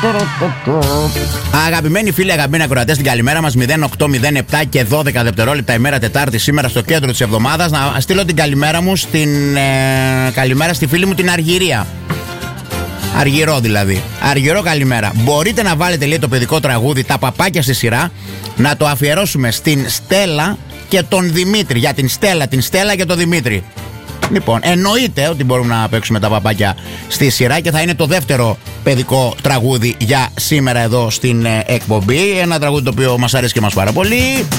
Αγαπημένοι φίλοι, αγαπημένοι ακροατές, την καλημέρα μας. 0807 και 12 δευτερόλεπτα ημέρα Τετάρτη, σήμερα στο κέντρο της εβδομάδας. Να στείλω την καλημέρα μου καλημέρα στη φίλη μου την Αργυρία. Αργυρό δηλαδή. Αργυρό, καλημέρα. Μπορείτε να βάλετε, λέει, το παιδικό τραγούδι «Τα παπάκια στη σειρά», να το αφιερώσουμε στην Στέλλα και τον Δημήτρη. Για την Στέλλα και τον Δημήτρη. Λοιπόν, εννοείται ότι μπορούμε να παίξουμε τα παπάκια στη σειρά και θα είναι το δεύτερο παιδικό τραγούδι για σήμερα εδώ στην εκπομπή. Ένα τραγούδι το οποίο μας αρέσει και μας πάρα πολύ.